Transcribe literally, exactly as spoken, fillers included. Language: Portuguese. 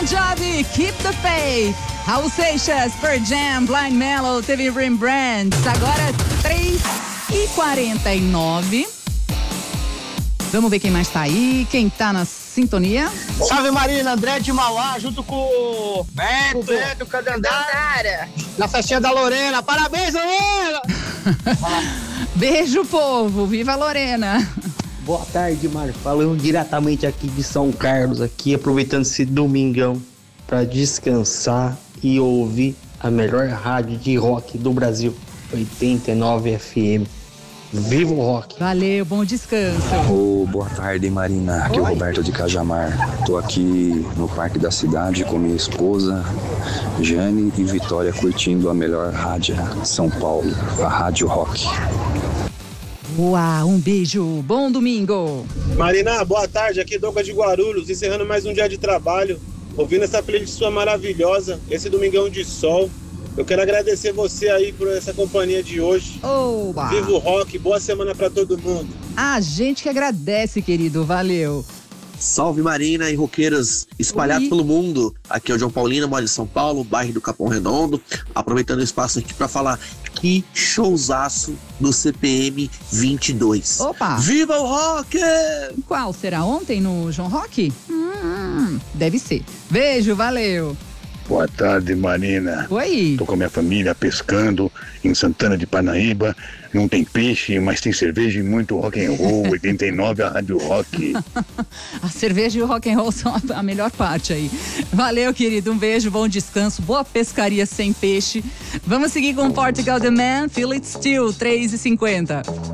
Bon Jovi, Keep the Faith. Raul Seixas, Pearl Jam, Blind Mellow, teve Rembrandt. Agora três e quarenta e nove. Vamos ver quem mais tá aí, quem tá na sintonia. Salve Marina, André de Mauá, junto com o Beto, Beto Candandara, na festinha da Lorena. Parabéns, Lorena! Beijo, povo, viva a Lorena. Boa tarde, Mar. Falando diretamente aqui de São Carlos, aqui aproveitando esse domingão para descansar e ouvir a melhor rádio de rock do Brasil, oitenta e nove F M. Viva o rock! Valeu, bom descanso. Oh, boa tarde, Marina. Aqui é o Roberto de Cajamar. Tô aqui no Parque da Cidade com minha esposa, Jane e Vitória, curtindo a melhor rádio de São Paulo, a Rádio Rock. Uau, um beijo, bom domingo. Marina, boa tarde. Aqui é Douglas de Guarulhos, encerrando mais um dia de trabalho, ouvindo essa playlist sua maravilhosa, esse domingão de sol. Eu quero agradecer você aí por essa companhia de hoje. Oba. Viva o rock, boa semana pra todo mundo. A gente que agradece, querido, valeu. Salve Marina e roqueiras espalhados Oi. pelo mundo. Aqui é o João Paulino, moro em São Paulo, bairro do Capão Redondo. Aproveitando o espaço aqui pra falar que showzaço do C P M vinte e dois. Opa! Viva o rock! Qual será? Ontem no João Rock? Hum, deve ser. Beijo, valeu. Boa tarde, Marina. Oi. Tô com a minha família pescando em Santana de Parnaíba. Não tem peixe, mas tem cerveja e muito rock and roll. oitenta e nove a Rádio Rock. A cerveja e o rock and roll são a melhor parte aí. Valeu, querido. Um beijo, bom descanso. Boa pescaria sem peixe. Vamos seguir com Portugal The Man, Feel It Still, três e cinquenta.